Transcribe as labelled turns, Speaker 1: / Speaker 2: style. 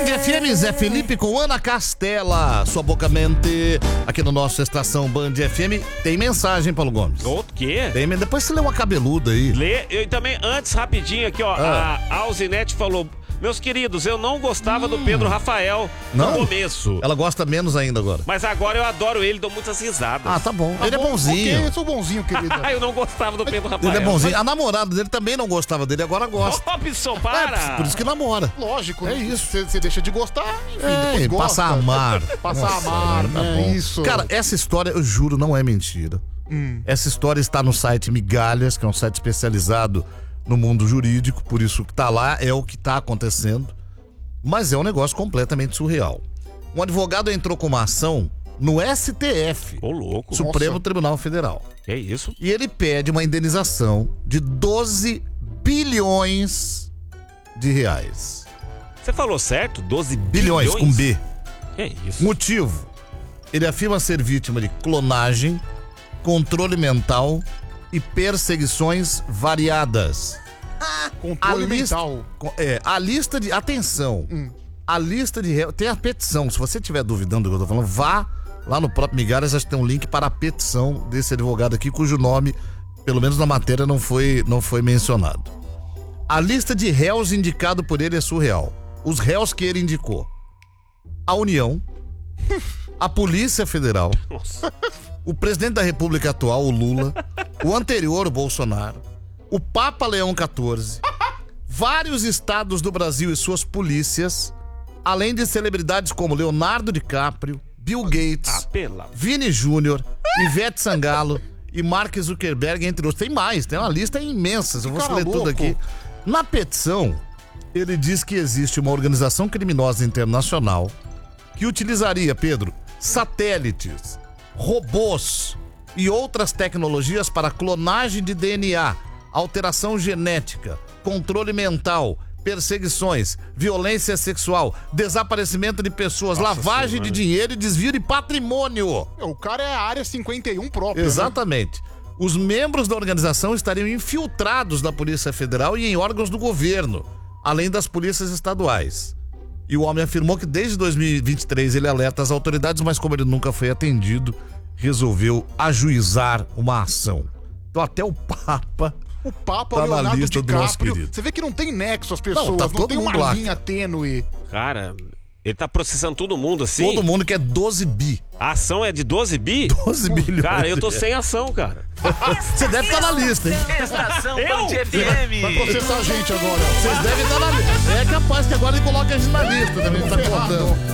Speaker 1: Band FM, Zé Felipe com Ana Castela. Sua boca mente. Aqui no nosso Estação Band FM. Tem mensagem, Paulo Gomes.
Speaker 2: O quê?
Speaker 1: Depois você lê uma cabeluda aí.
Speaker 2: Lê, eu também, antes, rapidinho aqui, ó. A Alzinete falou: meus queridos, eu não gostava do Pedro Rafael no começo.
Speaker 1: Ela gosta menos ainda agora.
Speaker 2: Mas agora eu adoro ele, dou muitas risadas.
Speaker 1: Ah, tá bom. Ele é bonzinho.
Speaker 3: Ok, eu sou bonzinho, querido.
Speaker 2: Eu não gostava do Pedro Rafael.
Speaker 1: Ele é bonzinho. A namorada dele também não gostava dele, agora gosta.
Speaker 2: Ô, Robson, para!
Speaker 1: Por isso que namora.
Speaker 3: Lógico,
Speaker 1: É isso.
Speaker 3: Você deixa de gostar, enfim, depois gosta.
Speaker 1: Passa a amar.
Speaker 3: Passa a amar,
Speaker 1: tá
Speaker 3: né?
Speaker 1: bom.
Speaker 3: Isso.
Speaker 1: Cara, essa história, eu juro, não é mentira. Essa história está no site Migalhas, que é um site especializado no mundo jurídico, por isso que tá lá é o que tá acontecendo. Mas é um negócio completamente surreal. Um advogado entrou com uma ação no STF,
Speaker 2: Ô, louco.
Speaker 1: Supremo
Speaker 3: Nossa.
Speaker 1: Tribunal Federal.
Speaker 2: Que isso?
Speaker 1: E ele pede uma indenização de 12 bilhões de reais.
Speaker 2: Você falou certo? 12
Speaker 1: Bilhões com B.
Speaker 2: Que isso?
Speaker 1: Motivo: ele afirma ser vítima de clonagem, controle mental e perseguições variadas.
Speaker 3: Controle mental.
Speaker 1: A lista de... Atenção. A lista de... Tem a petição. Se você estiver duvidando do que eu tô falando, vá lá no próprio Migalhas, acho que tem um link para a petição desse advogado aqui, cujo nome, pelo menos na matéria, não foi mencionado. A lista de réus indicado por ele é surreal. Os réus que ele indicou: a União, a Polícia Federal,
Speaker 2: Nossa.
Speaker 1: o presidente da República atual, o Lula, o anterior, o Bolsonaro, o Papa Leão XIV, vários estados do Brasil e suas polícias, além de celebridades como Leonardo DiCaprio, Bill Gates, Vini Júnior, Ivete Sangalo e Mark Zuckerberg, entre outros. Tem mais, tem uma lista imensa, eu vou
Speaker 3: Cara
Speaker 1: ler tudo
Speaker 3: louco.
Speaker 1: aqui. Na petição, ele diz que existe uma organização criminosa internacional que utilizaria, Pedro, satélites, robôs e outras tecnologias para clonagem de DNA, alteração genética, controle mental, perseguições, violência sexual, desaparecimento de pessoas, lavagem de dinheiro e desvio de patrimônio.
Speaker 3: O cara é a área 51 própria.
Speaker 1: Exatamente. Os membros da organização estariam infiltrados na Polícia Federal e em órgãos do governo, além das polícias estaduais. E o homem afirmou que desde 2023 ele alerta as autoridades, mas como ele nunca foi atendido, resolveu ajuizar uma ação. Então até o Papa...
Speaker 3: O Papa,
Speaker 1: Tá
Speaker 3: o
Speaker 1: na
Speaker 3: Leonardo
Speaker 1: lista do nosso
Speaker 3: DiCaprio.
Speaker 1: querido.
Speaker 3: Você vê que não tem nexo as pessoas,
Speaker 1: Não, tá
Speaker 3: não
Speaker 1: todo
Speaker 3: tem uma
Speaker 1: mundo lá,
Speaker 3: linha tênue.
Speaker 2: Cara, ele tá processando todo mundo assim?
Speaker 1: Todo mundo quer 12 bi.
Speaker 2: A ação é de 12 bi?
Speaker 1: 12 bilhões.
Speaker 2: Cara, eu tô sem ação, cara.
Speaker 1: Você deve estar na lista, hein?
Speaker 4: Estação
Speaker 2: Eu?
Speaker 4: Band FM.
Speaker 3: Vai processar a gente agora.
Speaker 1: Vocês devem estar na lista. É capaz que agora ele coloque a gente na lista também, tá
Speaker 3: Ferrado.
Speaker 1: contando.